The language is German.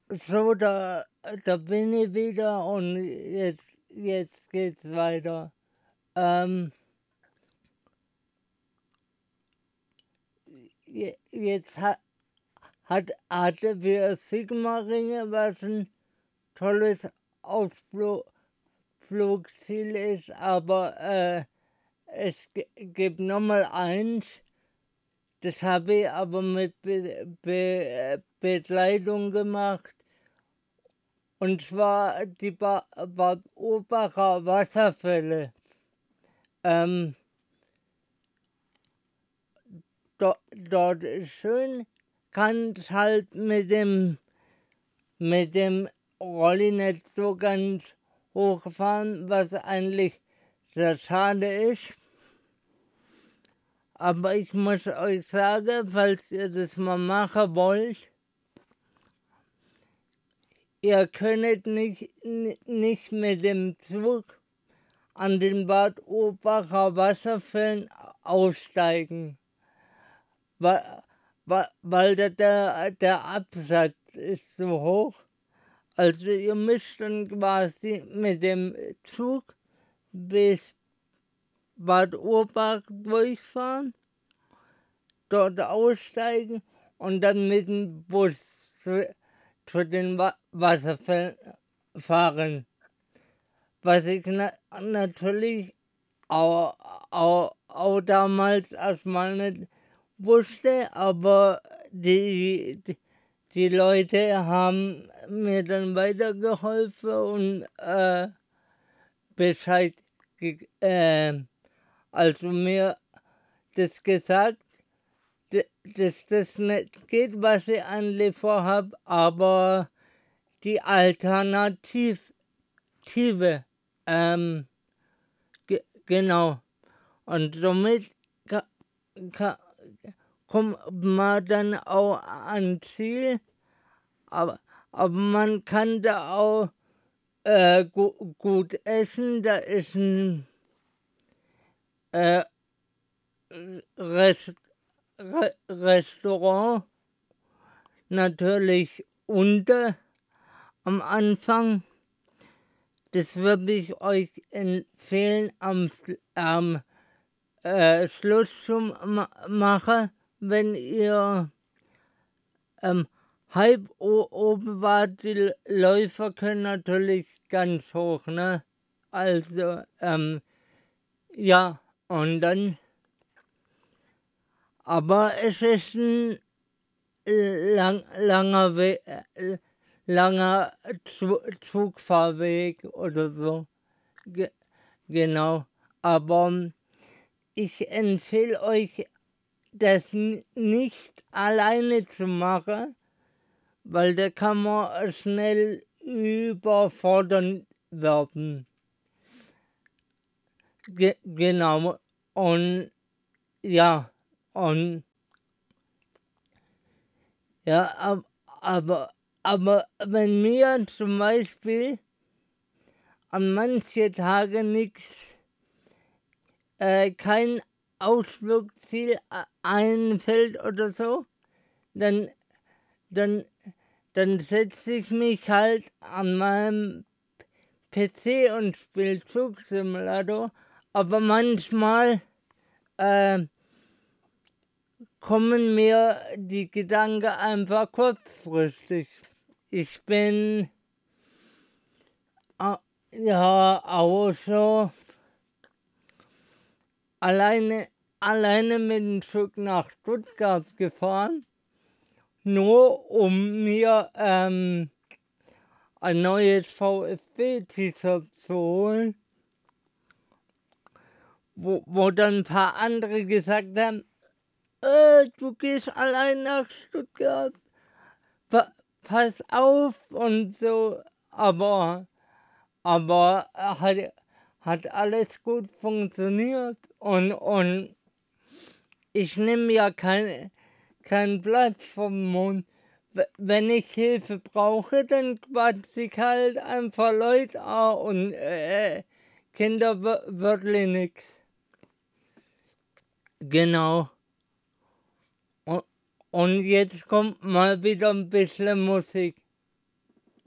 So, da bin ich wieder und jetzt geht's weiter. Jetzt hatte wir Sigmaringen, was ein tolles Ausflugsziel ist, aber es gibt nochmal eins, das habe ich aber mit Begleitung gemacht. Und zwar die Bad Urbacher Wasserfälle. Dort ist schön, kann halt mit dem Rolli nicht so ganz hochfahren, was eigentlich sehr schade ist. Aber ich muss euch sagen, falls ihr das mal machen wollt, ihr könnt nicht mit dem Zug an den Bad Urbacher Wasserfällen aussteigen, weil der Absatz ist so hoch. Also ihr müsst dann quasi mit dem Zug bis Bad Urbach durchfahren, dort aussteigen und dann mit dem Bus zu den Wasserfällen fahren. Was ich natürlich auch damals erstmal nicht wusste, aber die Leute haben mir dann weitergeholfen und Bescheid, also mir das gesagt, dass das nicht geht, was ich eigentlich vorhab, aber die Alternative, genau. Und somit kommt man dann auch ans Ziel, aber man kann da auch gut essen. Da ist ein Restaurant, natürlich unter am Anfang. Das würde ich euch empfehlen am Schluss zu machen, wenn ihr halb oben wart. Die Läufer können natürlich ganz hoch, ne? Also, ja, und dann, aber es ist ein langer Zugfahrweg oder so. Genau. Aber ich empfehle euch, das nicht alleine zu machen, weil da kann man schnell überfordert werden. Genau. Und ja, und ja, aber wenn mir zum Beispiel an manche Tage kein Ausflugsziel einfällt oder so, dann, dann, dann setze ich mich halt an meinem PC und spiele Zugsimulator. Aber manchmal kommen mir die Gedanken einfach kurzfristig. Ich bin ja auch so alleine mit dem Zug nach Stuttgart gefahren, nur um mir ein neues VfB-T-Shirt zu holen, wo dann ein paar andere gesagt haben, du gehst allein nach Stuttgart, pass auf und so, aber hat alles gut funktioniert und ich nehme ja kein Blatt vom Mund. Wenn ich Hilfe brauche, dann quatsch ich halt einfach Leute an und Kinder wirklich nix. Genau. Und jetzt kommt mal wieder ein bisschen Musik.